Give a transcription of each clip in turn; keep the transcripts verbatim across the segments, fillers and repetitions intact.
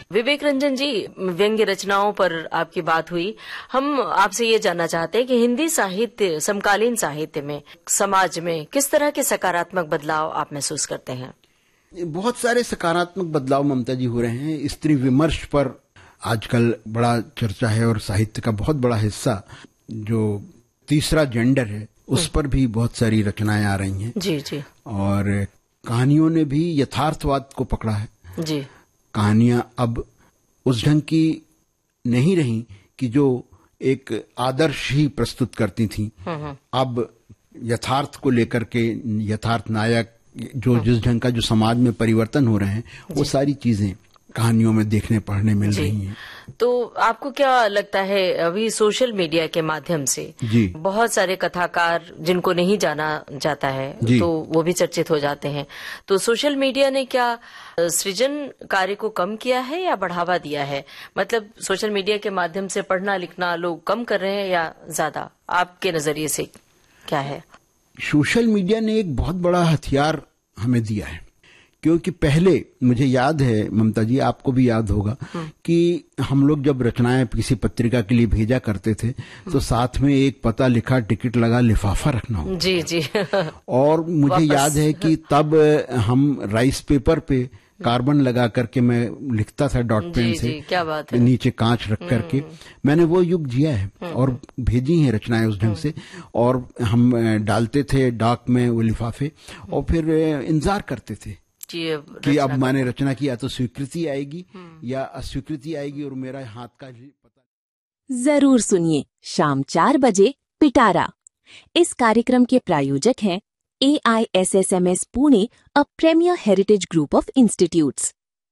विवेक रंजन जी, व्यंग्य रचनाओं पर आपकी बात हुई। हम आपसे ये जानना चाहते हैं कि हिंदी साहित्य, समकालीन साहित्य में, समाज में किस तरह के सकारात्मक बदलाव आप महसूस करते हैं? बहुत सारे सकारात्मक बदलाव ममता जी हो रहे हैं। स्त्री विमर्श पर आजकल बड़ा चर्चा है और साहित्य का बहुत बड़ा हिस्सा जो तीसरा जेंडर है उस पर भी बहुत सारी रचनाएं आ रही हैं। जी जी। और कहानियों ने भी यथार्थवाद को पकड़ा है जी। कहानियां अब उस ढंग की नहीं रही कि जो एक आदर्श ही प्रस्तुत करती थीं। अब यथार्थ को लेकर के यथार्थ नायक जो जिस ढंग का जो समाज में परिवर्तन हो रहे हैं वो सारी चीजें कहानियों में देखने पढ़ने मिल रही हैं। तो आपको क्या लगता है, अभी सोशल मीडिया के माध्यम से जी बहुत सारे कथाकार जिनको नहीं जाना जाता है तो वो भी चर्चित हो जाते हैं, तो सोशल मीडिया ने क्या सृजन कार्य को कम किया है या बढ़ावा दिया है? मतलब सोशल मीडिया के माध्यम से पढ़ना लिखना लोग कम कर रहे हैं या ज्यादा? आपके नजरिए से क्या है? सोशल मीडिया ने एक बहुत बड़ा हथियार हमें दिया है, क्योंकि पहले मुझे याद है ममता जी, आपको भी याद होगा कि हम लोग जब रचनाएं किसी पत्रिका के लिए भेजा करते थे तो साथ में एक पता लिखा, टिकट लगा, लिफाफा रखना होता। जी जी। और मुझे याद है कि तब हम राइस पेपर पे कार्बन लगा करके मैं लिखता था डॉट पेन से, जी, क्या बात है। नीचे कांच रख करके। मैंने वो युग जिया है और भेजी हैं रचनाएं उस ढंग से। और हम डालते थे डाक में वो लिफाफे और फिर इंतजार करते थे कि अब मैंने रचना की, या तो स्वीकृति आएगी या अस्वीकृति आएगी और मेरा हाथ का पता। जरूर सुनिए शाम चार बजे पिटारा। इस कार्यक्रम के प्रायोजक हैं ए I S S M S Pune, a premiere heritage group of institutes.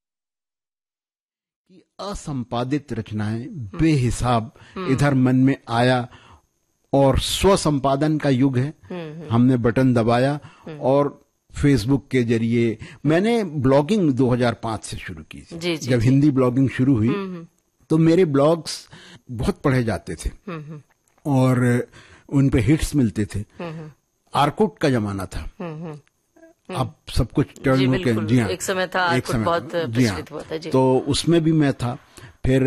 असंपादित रचनाएं बेहिसाब इधर मन में आया और स्व संपादन का युग है। हमने बटन दबाया और फेसबुक के जरिए मैंने ब्लॉगिंग दो हज़ार पाँच से शुरू की थी। जी, जी, जब जी। हिंदी ब्लॉगिंग शुरू हुई तो मेरे ब्लॉग्स बहुत पढ़े जाते थे और उन पे हिट्स मिलते थे। आर्कुट का जमाना था। अब सब कुछ टर्न हो के, जी हाँ, एक समय था एक समय बहुत प्रचलित हुआ था। जी। तो उसमें भी मैं था। फिर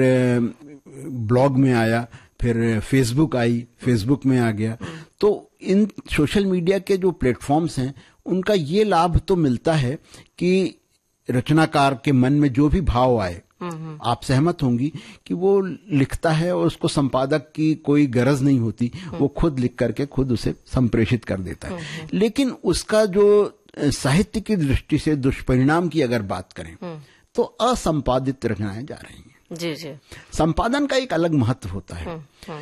ब्लॉग में आया, फिर फेसबुक आई, फेसबुक में आ गया। तो इन सोशल मीडिया के जो प्लेटफॉर्म्स हैं उनका ये लाभ तो मिलता है कि रचनाकार के मन में जो भी भाव आए, आप सहमत होंगी कि वो लिखता है और उसको संपादक की कोई गरज नहीं होती, वो खुद लिख करके खुद उसे संप्रेषित कर देता है। लेकिन उसका जो साहित्य की दृष्टि से दुष्परिणाम की अगर बात करें तो असंपादित रचनाएं जा रही हैं। जी जी। संपादन का एक अलग महत्व होता है।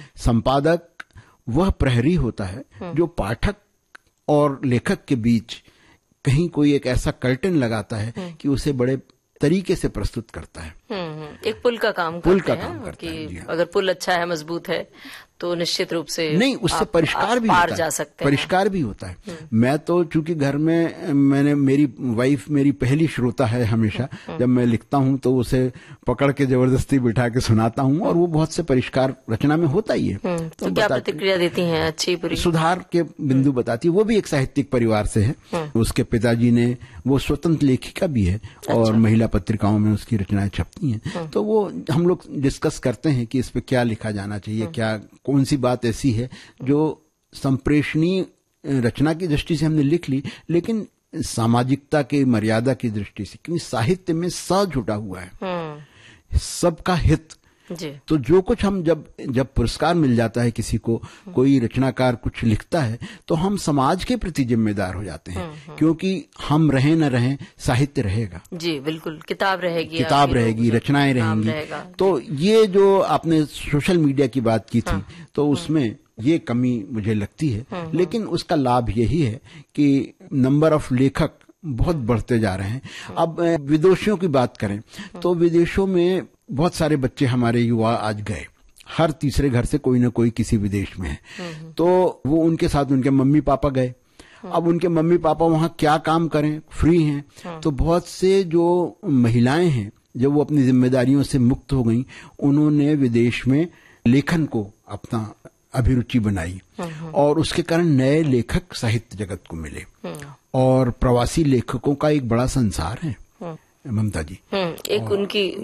संपादक वह प्रहरी होता है जो पाठक और लेखक के बीच कहीं कोई एक ऐसा कर्टन लगाता है कि उसे बड़े तरीके से प्रस्तुत करता है। एक पुल का काम पुल करते का हैं काम करता कि है, जी हाँ। अगर पुल अच्छा है, मजबूत है, तो निश्चित रूप से नहीं, उससे आप, परिष्कार आप भी पार होता जा है, सकते परिष्कार भी होता है। मैं तो चूंकि घर में मैंने मेरी वाइफ मेरी पहली श्रोता है हमेशा। जब मैं लिखता हूं तो उसे पकड़ के जबरदस्ती बिठा के सुनाता हूं और वो बहुत से परिष्कार रचना में होता ही है। तो क्या प्रतिक्रिया देती हैं? अच्छी बुरी? सुधार के बिंदु बताती है। वो भी एक साहित्यिक परिवार से है। उसके पिताजी ने, वो स्वतंत्र लेखिका भी है और महिला पत्रिकाओं में उसकी रचनाएं छपती हैं। तो वो हम लोग डिस्कस करते हैं कि इस पे क्या लिखा जाना चाहिए, क्या कौन सी बात ऐसी है जो संप्रेषणीय रचना की दृष्टि से हमने लिख ली, लेकिन सामाजिकता की मर्यादा की दृष्टि से, क्योंकि साहित्य में स जुटा हुआ है, सबका हित। जी। तो जो कुछ हम जब जब पुरस्कार मिल जाता है किसी को, कोई रचनाकार कुछ लिखता है, तो हम समाज के प्रति जिम्मेदार हो जाते हैं, क्योंकि हम रहें न रहें साहित्य रहेगा। जी बिल्कुल, किताब रहेगी, किताब रहेगी, रचनाएं रहेंगी। तो ये जो आपने सोशल मीडिया की बात की थी, तो उसमें ये कमी मुझे लगती है। लेकिन उसका लाभ यही है कि नंबर ऑफ लेखक बहुत बढ़ते जा रहे हैं। अब विदेशियों की बात करें तो विदेशों में बहुत सारे बच्चे हमारे युवा आज गए, हर तीसरे घर से कोई ना कोई किसी विदेश में है। तो वो उनके साथ उनके मम्मी पापा गए। अब उनके मम्मी पापा वहां क्या काम करें, फ्री हैं। तो बहुत से जो महिलाएं हैं, जब वो अपनी जिम्मेदारियों से मुक्त हो गई, उन्होंने विदेश में लेखन को अपना अभिरुचि बनाई और उसके कारण नए लेखक साहित्य जगत को मिले और प्रवासी लेखकों का एक बड़ा संसार है ममता जी। एक उनकी